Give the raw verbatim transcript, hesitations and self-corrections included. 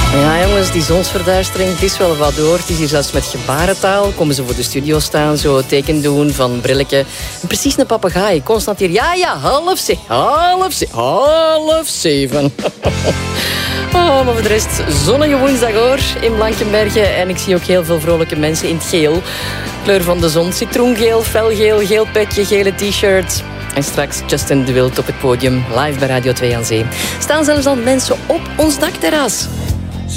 Ja, jongens, die zonsverduistering, het is wel wat hoor. Het is hier zelfs met gebarentaal. Komen ze voor de studio staan, zo teken doen van brilletje. En precies een papegaai, constant hier. Ja, ja, half zeven, half zeven, half zeven. Oh, maar voor de rest, zonnige woensdag hoor, in Blankenbergen. En ik zie ook heel veel vrolijke mensen in het geel. Kleur van de zon, citroengeel, felgeel, geel petje, gele t-shirt. En straks Justin de Wild op het podium, live bij Radio twee aan Zee. Staan zelfs al mensen op ons dakterras.